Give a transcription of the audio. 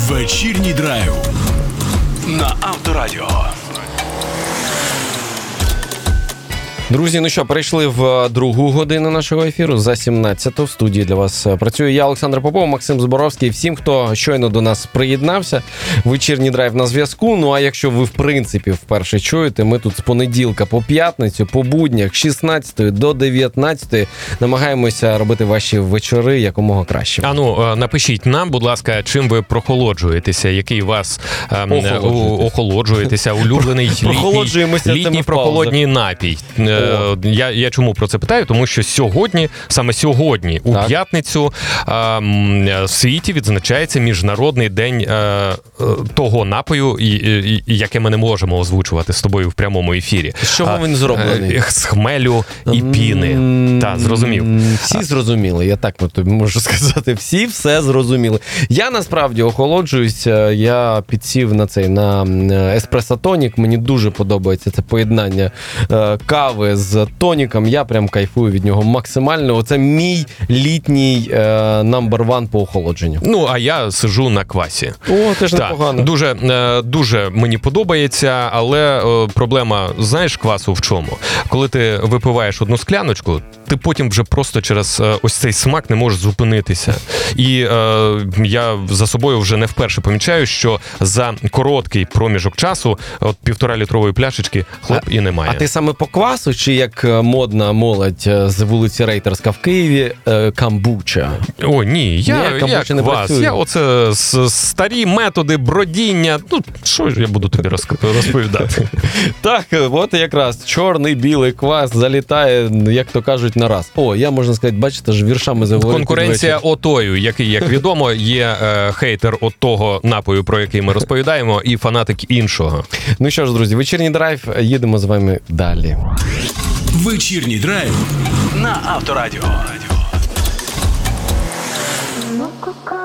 Вечірній драйв на Авторадіо. Друзі, ну що, перейшли в другу годину нашого ефіру, за 17-ту. В студії для вас працюю я, Олександр Попов, Максим Зборовський. Всім, хто щойно до нас приєднався, вечірній драйв на зв'язку. Ну, а якщо ви, в принципі, вперше чуєте, ми тут з понеділка по п'ятницю, по буднях, з 16 до 19 намагаємося робити ваші вечори якомога краще. Напишіть нам, будь ласка, чим ви прохолоджуєтеся, який вас охолоджуєтеся, улюблений літній прохолодній напій. Я чому про це питаю? Тому що саме сьогодні, у п'ятницю, в світі відзначається Міжнародний день того напою, яке ми не можемо озвучувати з тобою в прямому ефірі. З чого він зроблений? З хмелю і піни. Так, зрозумів. Всі зрозуміли, я так тобі можу сказати. Всі все зрозуміли. Я насправді охолоджуюся, я підсів на еспресо-тонік. Мені дуже подобається це поєднання кави з тоніком, я прям кайфую від нього максимально. Оце мій літній number one по охолодженню. Ну, а я сижу на квасі. О, теж непогано. Дуже мені подобається, але проблема, знаєш, квасу в чому? Коли ти випиваєш одну скляночку, ти потім вже просто через ось цей смак не можеш зупинитися. І я за собою вже не вперше помічаю, що за короткий проміжок часу от 1,5-літрової пляшечки хлоп і немає. А ти саме по квасу, чи як модна молодь з вулиці Рейтерська в Києві, камбуча? О, ні, я квас. Я оце старі методи бродіння. Ну, що ж я буду тобі розповідати? Так, от якраз чорний, білий квас залітає, як то кажуть, на раз. О, я, можна сказати, бачите, ж віршами заговорити. Конкуренція отою, який, як відомо, є хейтер от того напою, про який ми розповідаємо, і фанатик іншого. Ну що ж, друзі, вечірній драйв, їдемо з вами далі. Вечірній драйв на Авторадіо.